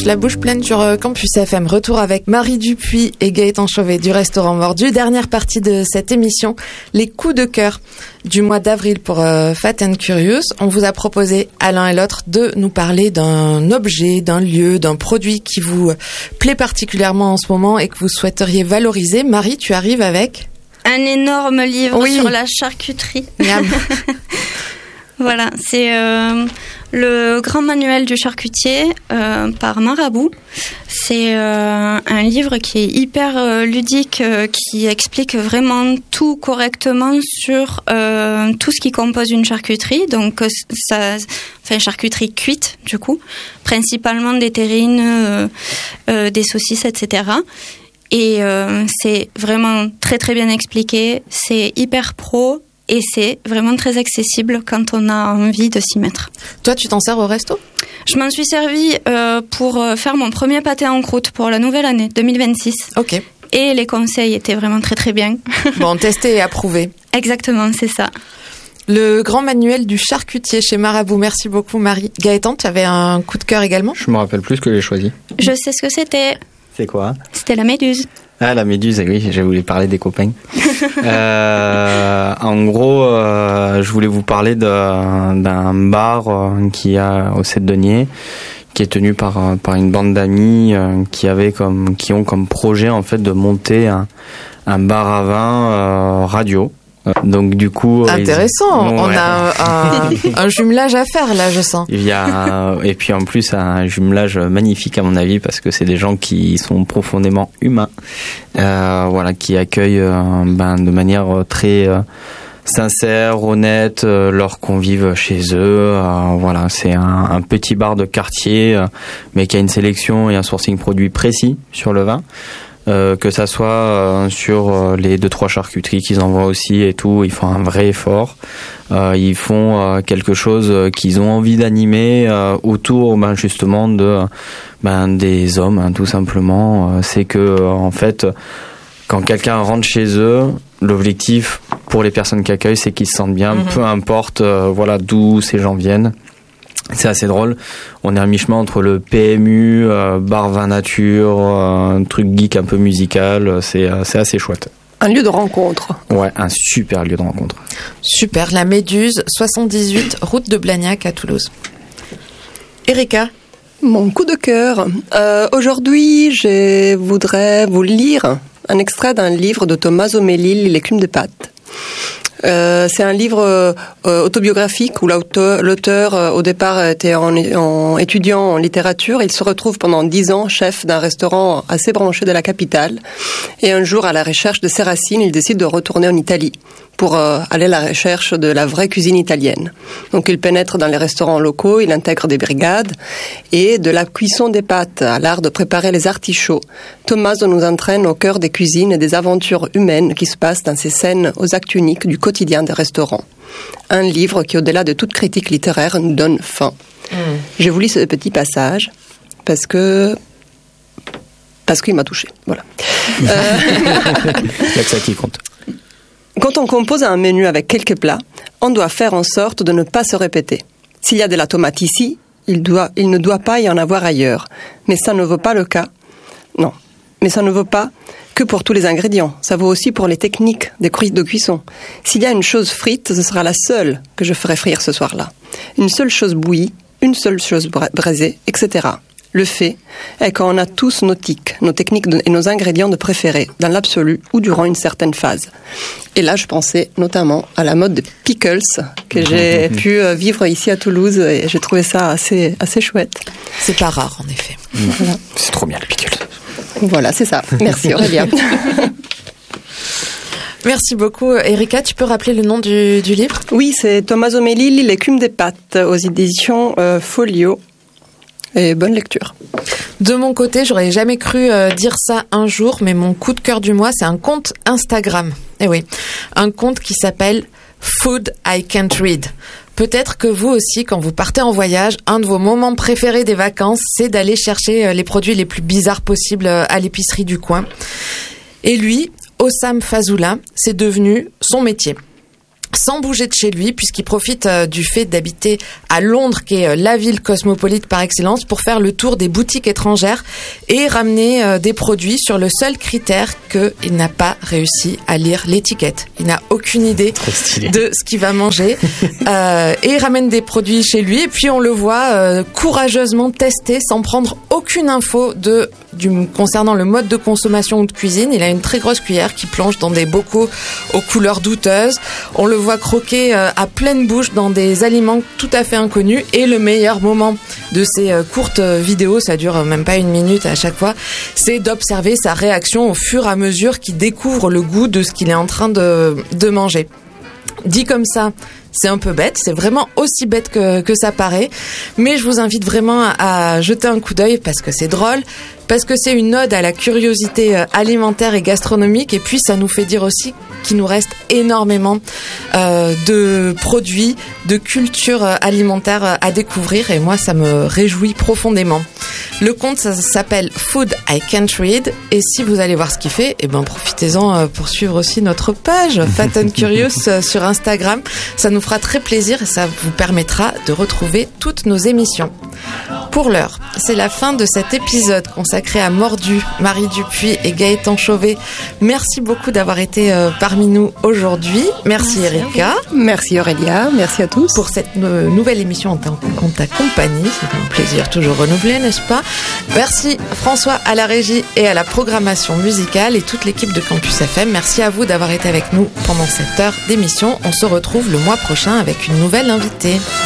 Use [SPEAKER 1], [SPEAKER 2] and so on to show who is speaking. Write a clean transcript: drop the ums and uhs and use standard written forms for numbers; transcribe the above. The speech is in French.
[SPEAKER 1] dimanche, la bouche pleine sur Campus FM. Retour avec Marie Dupuis et Gaëtan Chauvet du Restaurant Mordu. Dernière partie de cette émission, les coups de cœur du mois d'avril pour Fat and Curious. On vous a proposé à l'un et l'autre de nous parler d'un objet, d'un lieu, d'un produit qui vous plaît particulièrement en ce moment et que vous souhaiteriez valoriser. Marie, tu arrives avec
[SPEAKER 2] un énorme livre sur la charcuterie. Voilà, c'est le grand manuel du charcutier par Marabout. C'est un livre qui est hyper ludique, qui explique vraiment tout correctement sur tout ce qui compose une charcuterie. Donc, charcuterie cuite, du coup, principalement des terrines, des saucisses, etc. Et c'est vraiment très très bien expliqué, c'est hyper pro. Et c'est vraiment très accessible quand on a envie de s'y mettre.
[SPEAKER 1] Toi, tu t'en sers au resto ?
[SPEAKER 2] Je m'en suis servie pour faire mon premier pâté en croûte pour la nouvelle année 2026.
[SPEAKER 1] Ok.
[SPEAKER 2] Et les conseils étaient vraiment très très bien.
[SPEAKER 1] Bon, testé et approuvé.
[SPEAKER 2] Exactement, c'est ça.
[SPEAKER 1] Le grand manuel du charcutier chez Marabout. Merci beaucoup, Marie. Gaëtan, tu avais un coup de cœur également ?
[SPEAKER 3] Je me rappelle plus ce que j'ai choisi.
[SPEAKER 2] Je sais ce que c'était.
[SPEAKER 3] C'est quoi ?
[SPEAKER 2] C'était la méduse.
[SPEAKER 3] Ah, la méduse, oui, j'ai voulu parler des copains. En gros, je voulais vous parler d'un bar qui a au 7 Deniers, qui est tenu par une bande d'amis qui ont comme projet en fait de monter un bar à vin radio. Donc du coup,
[SPEAKER 1] intéressant. On a un jumelage à faire là, je sens.
[SPEAKER 3] Il y a et puis en plus un jumelage magnifique à mon avis parce que c'est des gens qui sont profondément humains, qui accueillent de manière très sincère, honnête leurs convives chez eux. C'est un petit bar de quartier, mais qui a une sélection et un sourcing produit précis sur le vin. Que ça soit sur les 2-3 charcuteries qu'ils envoient aussi et tout, ils font un vrai effort. Ils font quelque chose qu'ils ont envie d'animer autour justement des hommes, tout simplement. C'est que en fait, quand quelqu'un rentre chez eux, l'objectif pour les personnes qui accueillent, c'est qu'ils se sentent bien, peu importe d'où ces gens viennent. C'est assez drôle. On est à mi-chemin entre le PMU, bar vin nature, un truc geek un peu musical. C'est assez chouette.
[SPEAKER 4] Un lieu de rencontre.
[SPEAKER 3] Ouais, un super lieu de rencontre.
[SPEAKER 1] Super. La Méduse, 78 route de Blagnac à Toulouse. Erika ?
[SPEAKER 4] Mon coup de cœur. Aujourd'hui, je voudrais vous lire un extrait d'un livre de Tommaso Melilli, L'écume des pâtes. C'est un livre autobiographique où l'auteur au départ était étudiant en littérature. Il se retrouve pendant 10 ans chef d'un restaurant assez branché de la capitale. Et un jour, à la recherche de ses racines, il décide de retourner en Italie pour aller à la recherche de la vraie cuisine italienne. Donc il pénètre dans les restaurants locaux, il intègre des brigades et de la cuisson des pâtes à l'art de préparer les artichauts. Tommaso nous entraîne au cœur des cuisines et des aventures humaines qui se passent dans ces scènes aux actes uniques du quotidien des restaurants. Un livre qui, au-delà de toute critique littéraire, nous donne faim. Je vous lis ce petit passage parce qu'il m'a touché. Voilà.
[SPEAKER 3] Il y a que ça qui compte.
[SPEAKER 4] Quand on compose un menu avec quelques plats, on doit faire en sorte de ne pas se répéter. S'il y a de la tomate ici, il ne doit pas y en avoir ailleurs. Mais ça ne vaut pas le cas. Non. Mais ça ne vaut pas que pour tous les ingrédients. Ça vaut aussi pour les techniques de cuisson. S'il y a une chose frite, ce sera la seule que je ferai frire ce soir-là. Une seule chose bouillie, une seule chose braisée, etc. Le fait est qu'on a tous nos tics, nos techniques et nos ingrédients de préférés, dans l'absolu ou durant une certaine phase. Et là, je pensais notamment à la mode de pickles que j'ai pu vivre ici à Toulouse et j'ai trouvé ça assez chouette.
[SPEAKER 1] C'est pas rare, en effet.
[SPEAKER 4] Voilà.
[SPEAKER 3] C'est trop bien, le pickles.
[SPEAKER 4] Voilà, c'est ça. Merci Aurélien.
[SPEAKER 1] Merci beaucoup. Erika, tu peux rappeler le nom du livre ?
[SPEAKER 4] Oui, c'est Tommaso Melilli, L'écume des pâtes, aux éditions Folio. Et bonne lecture.
[SPEAKER 1] De mon côté, j'aurais jamais cru dire ça un jour, mais mon coup de cœur du mois, c'est un compte Instagram. Eh oui, un compte qui s'appelle Food I Can't Read. Peut-être que vous aussi, quand vous partez en voyage, un de vos moments préférés des vacances, c'est d'aller chercher les produits les plus bizarres possibles à l'épicerie du coin. Et lui, Hossam Fazoula, c'est devenu son métier. sans bouger de chez lui, puisqu'il profite du fait d'habiter à Londres, qui est la ville cosmopolite par excellence, pour faire le tour des boutiques étrangères et ramener des produits sur le seul critère qu'il n'a pas réussi à lire l'étiquette. Il n'a aucune idée de ce qu'il va manger. Et il ramène des produits chez lui, et puis on le voit courageusement tester sans prendre aucune info concernant le mode de consommation ou de cuisine. Il a une très grosse cuillère qui plonge dans des bocaux aux couleurs douteuses. On le voit croquer à pleine bouche dans des aliments tout à fait inconnus. Et le meilleur moment de ces courtes vidéos, ça dure même pas 1 minute à chaque fois, c'est d'observer sa réaction au fur et à mesure qu'il découvre le goût de ce qu'il est en train de manger. Dit comme ça, c'est un peu bête, c'est vraiment aussi bête que ça paraît, mais je vous invite vraiment à jeter un coup d'œil parce que c'est drôle, parce que c'est une ode à la curiosité alimentaire et gastronomique, et puis ça nous fait dire aussi qu'il nous reste énormément de produits, de culture alimentaire à découvrir, et moi ça me réjouit profondément. Le compte, ça s'appelle Food I Can't Read, et si vous allez voir ce qu'il fait, profitez-en pour suivre aussi notre page Fat and Curious sur Instagram. Ça nous fera très plaisir et ça vous permettra de retrouver toutes nos émissions. Pour l'heure, c'est la fin de cet épisode consacré à Mordu, Marie Dupuis et Gaëtan Chauvet. Merci beaucoup d'avoir été parmi nous aujourd'hui. Merci Erika.
[SPEAKER 4] Merci Aurélia, merci à tous.
[SPEAKER 1] Pour cette nouvelle émission en ta compagnie. C'est un plaisir toujours renouvelé, n'est-ce pas? Merci François à la régie et à la programmation musicale et toute l'équipe de Campus FM. Merci à vous d'avoir été avec nous pendant cette heure d'émission. On se retrouve le mois prochain avec une nouvelle invitée.